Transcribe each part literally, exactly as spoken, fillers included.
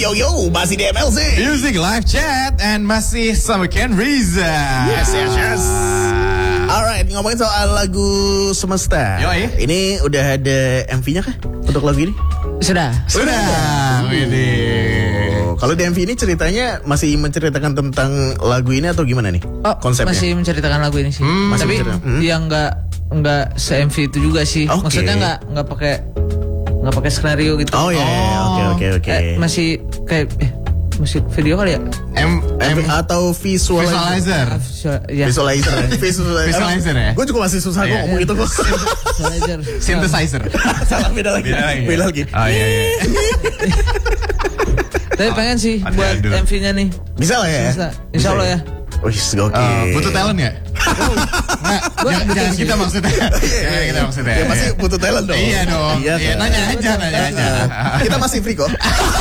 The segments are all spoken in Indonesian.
Yo yo, masih di M L C Music Live Chat and masih sama Ken Riza. Yes yes yes. Alright, ngomongin soal lagu Semesta. Yoi. Ini udah ada M V-nya kah untuk lagu ini? Sudah. Sudah. Ini. Oh, kalau di M V ini ceritanya masih menceritakan tentang lagu ini atau gimana nih? Oh, konsepnya? masih menceritakan lagu ini sih. Hmm, Tapi hmm. yang nggak nggak se-M V itu juga sih. Okay. Maksudnya nggak nggak pakai nggak pakai skenario gitu. Oh ya, oke oke oke. Eh, masih kayak eh, musik video kali ya? M M M atau visualizer? Visualizer. Ah, visual- ya. Visualizer, visualizer. Visualizer ya? Gue juga masih susah Iya. kok ngomong itu kok. Visualizer. Synthesizer. Salah beda lagi. Beda lagi. Beda lagi. Oh iya iya. Tapi pengen sih Ada buat dulu. M V-nya nih. Bisa lah ya. Bisa. Insya Allah ya. Oh, yes, oke. Uh, butuh talent ya? Nggak, jangan, jangan kita maksudnya. Jangan kita maksudnya. Ya pasti butuh talent dong. Iya dong. Iya, Iya, dong. nanya aja, nanya aja. Kita masih free kok.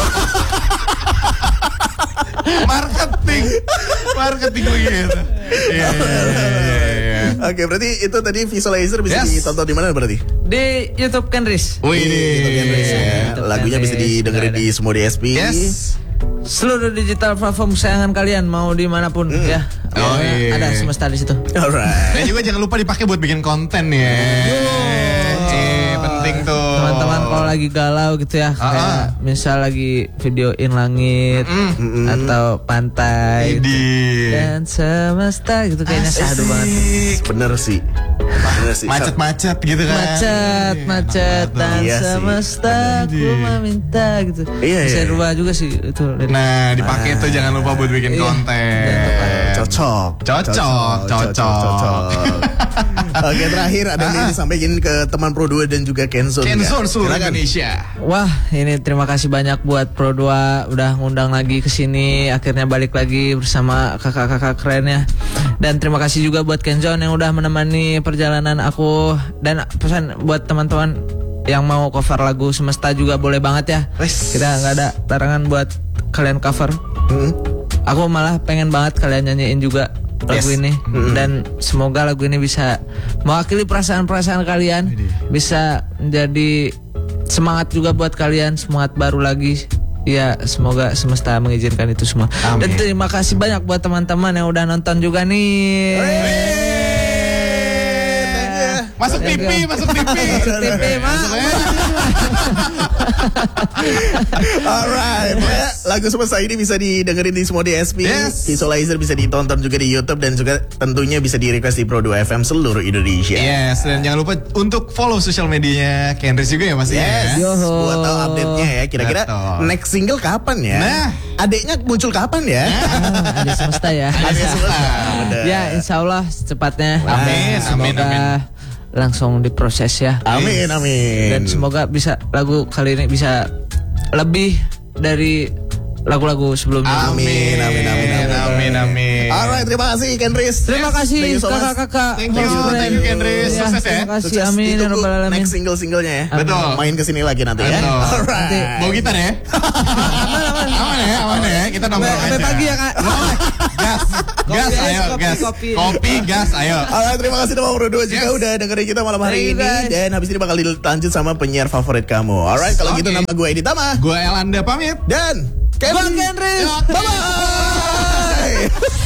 Marketing. Marketing begitu. Iya, iya, iya, iya. Oke, berarti itu tadi visualizer bisa Yes. ditonton di mana berarti? Di YouTube Kenris. Wih, Di YouTube Genres ya. YouTube Lagunya bisa Genres. didengerin di semua D S P. yes. Seluruh digital platform kesayangan kalian mau dimanapun ya. Oh, Pokoknya iya. Ada Semesta di situ. Alright. Dan juga jangan lupa dipakai buat bikin konten ya. Eh, penting tuh. Teman-teman kalau lagi galau gitu ya, Ah, kayak ah. misal lagi videoin langit Mm-mm. atau pantai gitu. Idi. Dan semesta gitu kayaknya syahdu banget. Bener sih. Bener sih. Macet-macet gitu kan. Macet, Iya, macet enak dan banget. Iya sih. semesta ku Iya. meminta gitu. Iya, Bisa iya. rubah juga sih itu. Nah, dipakai tuh jangan lupa buat bikin Iya. konten. Cocok. Cocok, cocok. Oke, terakhir ada yang disampaikan ke teman Pro dua dan juga Kenzo. Kenzo seluruh Silakan. Indonesia. Wah, ini terima kasih banyak buat Pro dua udah ngundang lagi ke sini, akhirnya balik lagi bersama kakak-kakak kerennya. Dan terima kasih juga buat Kenzon yang udah menemani perjalanan aku, dan pesan buat teman-teman yang mau cover lagu Semesta juga boleh banget ya. Wes. Kita nggak ada larangan buat kalian cover. Hmm. Aku malah pengen banget kalian nyanyiin juga lagu Yes. ini, dan semoga lagu ini bisa mewakili perasaan-perasaan kalian, bisa menjadi semangat juga buat kalian, semangat baru lagi. Ya, semoga semesta mengizinkan itu semua. Amin. Dan terima kasih banyak buat teman-teman yang udah nonton juga nih. Masuk T V, masuk T V. T V mah. Alright, pokoknya lagu Semesta ini bisa didengerin di semua D S P. Yes. Visualizer bisa ditonton juga di YouTube dan juga tentunya bisa di request di Pro dua F M seluruh Indonesia. Yes, dan jangan lupa untuk follow sosial medianya Kenris juga ya Mas ya. Yes, Yoho. buat tahu update-nya ya. Kira-kira Betul. next single kapan ya? Nah. Adeknya muncul kapan ya? Ah, ada semesta ya. Ada Semesta. Bener. Ya, insya Allah secepatnya. Amin, Semoga amin, amin. langsung diproses ya. Amin, amin. Dan semoga bisa lagu kali ini bisa lebih dari lagu-lagu sebelumnya. Amin, amin, amin, amin. amin, amin. Alright, terima kasih Kenris. Terima Thank kasih you so much. kakak-kakak. Thank you, Keren. thank you, Kendris. Ya, Sukses ya. Terima kasih, Sukses. amin ya Ditunggu rabbal alamin. next single-singlenya ya. Betul. Main kesini lagi nanti ya. Betul. Alright. Bawa gitar ya. Aman ya, aman ya. Kita nongkrong Sampai aja. pagi ya kak. Gas, gas, Kopi, ayo, kopi, gas. kopi. Kopi, gas, ayo. Alright, terima kasih teman Pro dua juga Yes. udah dengerin kita malam hari Thank you, ini. guys. Dan habis ini bakal dilanjut sama penyiar favorit kamu. Alright, kalau Oke. gitu nama gue Edi Tama. Gue Elanda pamit. Dan Bang Kenris. Bye-bye.